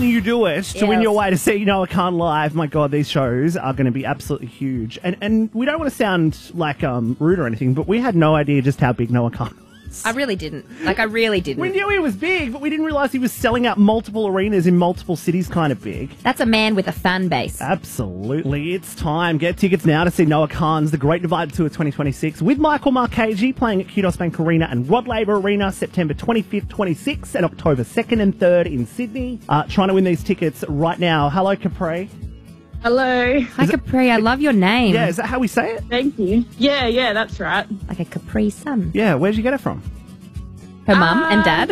Can't You Do It to win your way to see Noah Khan live. My God, these shows are going to be absolutely huge. And we don't want to sound like rude or anything, but we had no idea just how big Noah Khan was. I really didn't. I really didn't. We knew he was big, but we didn't realise he was selling out multiple arenas in multiple cities kind of big. That's a man with a fan base. Absolutely. It's time. Get tickets now to see Noah Khan's The Great Divide Tour 2026 with Michael Marchese playing at Kudos Bank Arena and Rod Laver Arena September 25th, 26th and October 2nd and 3rd in Sydney. Trying to win these tickets right now. Hello, Capri. Hello. Hi, Capri. I love your name. Yeah, is that how we say it? Thank you. Yeah, that's right. Like a Capri Sun. Yeah, where'd you get it from? Her mum and dad.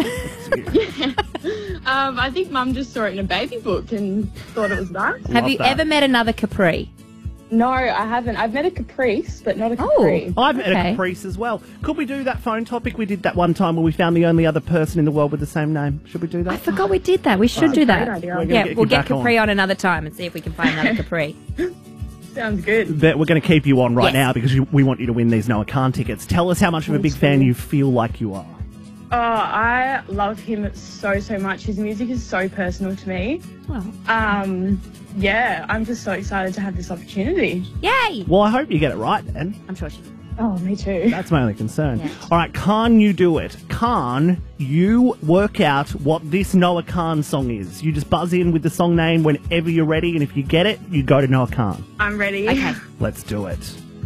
I think Mum just saw it in a baby book and thought it was that. Have you ever met another Capri? No, I haven't. I've met a Caprice, but not a Capri. I've met a Caprice as well. Could we do that phone topic we did that one time where we found the only other person in the world with the same name? Should we do that? I forgot we did that. We should do that. Idea. Yeah, we'll get Capri on another time and see if we can find another Capri. Sounds good. But we're going to keep you on right now because we want you to win these Noah Khan tickets. Tell us how much of a big fan you feel like you are. Oh, I love him so much. His music is so personal to me. Well. Yeah, I'm just so excited to have this opportunity. Yay! Well, I hope you get it right, then. I'm sure she will. Oh, me too. That's my only concern. Yeah. All right, Khan, you do it. Khan, you work out what this Noah Khan song is. You just buzz in with the song name whenever you're ready, and if you get it, you go to Noah Khan. I'm ready. Okay. Let's do it.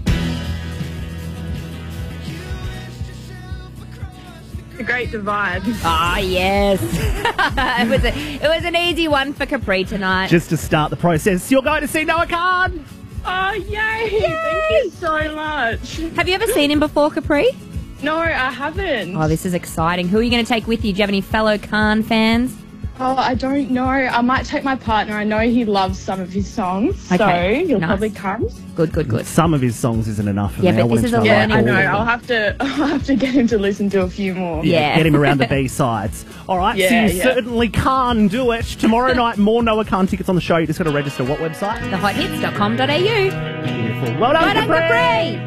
The Great Divide. Ah, yes. it was an easy one for Capri tonight. Just to start the process, you're going to see Noah Khan. Oh, yay! Thank you so much. Have you ever seen him before, Capri? No, I haven't. Oh, this is exciting. Who are you going to take with you? Do you have any fellow Khan fans? Oh, I don't know. I might take my partner. I know he loves some of his songs, Okay, so he'll nice. probably come. Good. Some of his songs isn't enough for Yeah, me. but I want this him is to a like learning. I know. all I'll of them. have to get him to listen to a few more. Yeah. Get him around the B-sides. All right, so Yeah, you certainly can do it. Tomorrow night, more Noah Khan tickets on the show. You just got to register what website? Thehothits.com.au. Beautiful. Well done, Well done, Capri!